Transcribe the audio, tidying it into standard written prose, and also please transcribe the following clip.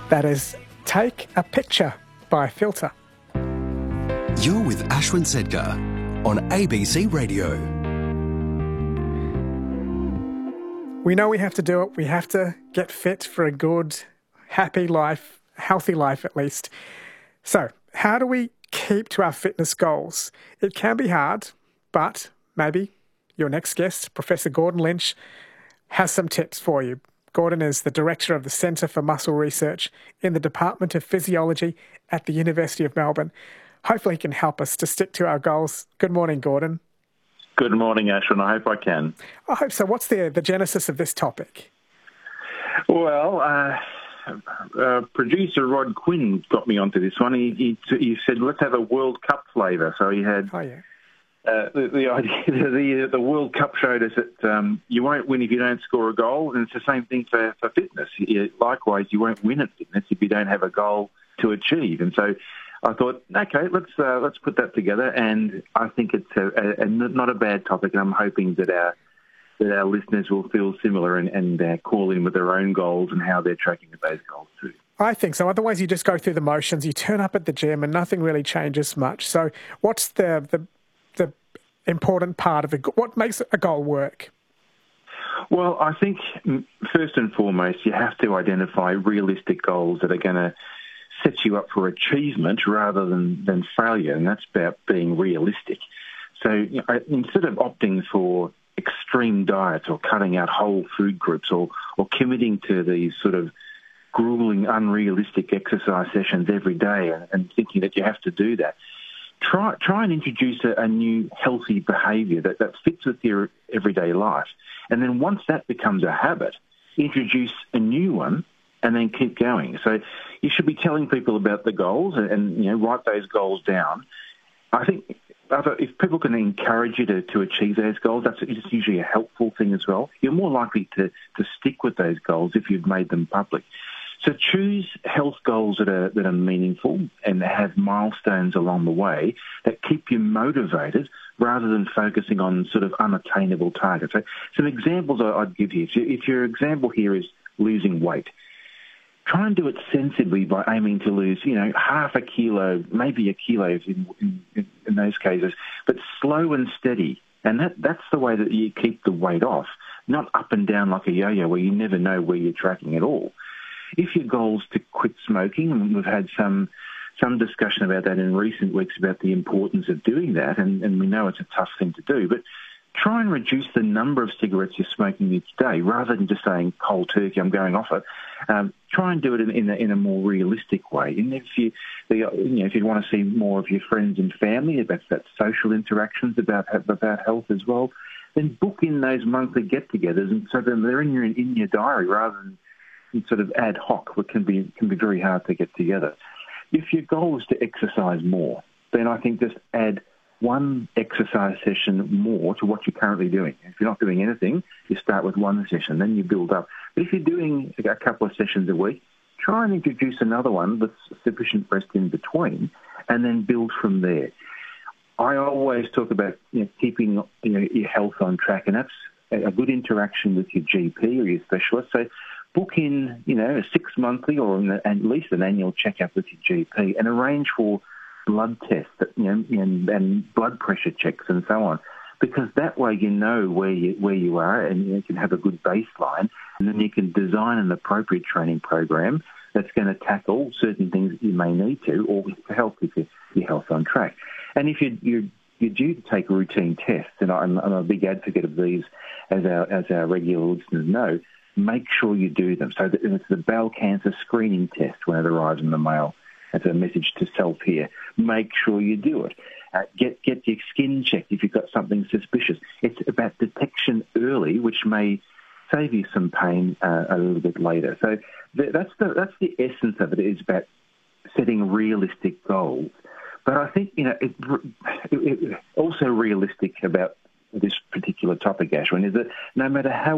That is Take a Picture by Filter. You're with Ashwin Sedkar on ABC Radio. We know we have to do it. We have to get fit for a good, happy life, healthy life at least. So, how do we keep to our fitness goals? It can be hard, but maybe your next guest, Professor Gordon Lynch, has some tips for you. Gordon is the Director of the Centre for Muscle Research in the Department of Physiology at the University of Melbourne. Hopefully he can help us to stick to our goals. Good morning, Gordon. Good morning, Ashwin. I hope I can. I hope so. What's the genesis of this topic? Well, producer Rod Quinn got me onto this one. He said, let's have a World Cup flavour. So he had the idea, the World Cup showed us that you won't win if you don't score a goal, and it's the same thing for fitness. Likewise, you won't win at fitness if you don't have a goal to achieve. And so I thought, okay, let's put that together, and I think it's not a bad topic, and I'm hoping that our listeners will feel similar and call in with their own goals and how they're tracking with those goals too. I think so. Otherwise, you just go through the motions, you turn up at the gym, and nothing really changes much. So what's the important part of it? What makes a goal work? Well, I think first and foremost, you have to identify realistic goals that are going to set you up for achievement rather than failure, and that's about being realistic. So instead of opting for extreme diets or cutting out whole food groups or committing to these sort of grueling, unrealistic exercise sessions every day and thinking that you have to do that, try and introduce a new healthy behaviour that fits with your everyday life. And then once that becomes a habit, introduce a new one and then keep going. So you should be telling people about the goals and write those goals down. I think if people can encourage you to achieve those goals, that's usually a helpful thing as well. You're more likely to stick with those goals if you've made them public. So choose health goals that are meaningful and have milestones along the way that keep you motivated rather than focusing on sort of unattainable targets. So some examples I'd give you. If your example here is losing weight, try and do it sensibly by aiming to lose, half a kilo, maybe a kilo in those cases, but slow and steady. And that's the way that you keep the weight off, not up and down like a yo-yo where you never know where you're tracking at all. If your goal is to quit smoking, and we've had some discussion about that in recent weeks about the importance of doing that, and we know it's a tough thing to do, but try and reduce the number of cigarettes you're smoking each day rather than just saying cold turkey, I'm going off it. Try and do it in a more realistic way. And if you want to see more of your friends and family, about that social interactions about health as well, then book in those monthly get-togethers, and so then they're in your diary rather than sort of ad hoc, which can be very hard to get together. If your goal is to exercise more, then I think just add one exercise session more to what you're currently doing. If you're not doing anything, you start with one session, then you build up. But if you're doing a couple of sessions a week, try and introduce another one with sufficient rest in between, and then build from there. I always talk about keeping your health on track, and that's a good interaction with your GP or your specialist. So book in, a 6 monthly or at least an annual checkup with your GP and arrange for blood tests and blood pressure checks and so on, because that way you know where you are and you can have a good baseline, and then you can design an appropriate training program that's going to tackle certain things that you may need to, or to help keep your health on track. And if you're due to take routine tests, and I'm a big advocate of these, as our regular listeners know, make sure you do them. So that it's the bowel cancer screening test when it arrives in the mail. That's a message to self here. Make sure you do it. Get your skin checked if you've got something suspicious. It's about detection early, which may save you some pain a little bit later. So that's the essence of it. It's about setting realistic goals. But I think it also realistic about this particular topic, Ashwin, is that no matter how